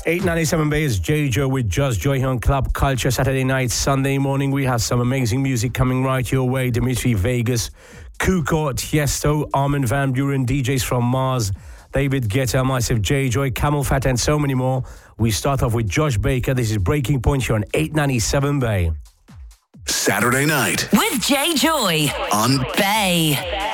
897 Bay is J-Joe with Just Joy here on Club Culture. Saturday night, Sunday morning, we have some amazing music coming right your way. Dimitri Vegas, Kuko, Tiesto, Armin van Buuren, DJs from Mars, David Guetta, myself, J-Joy, Camel Fat, and so many more. We start off with Josh Baker. This is Breaking Point here on 897 Bay. Saturday night with J-Joy on Bay.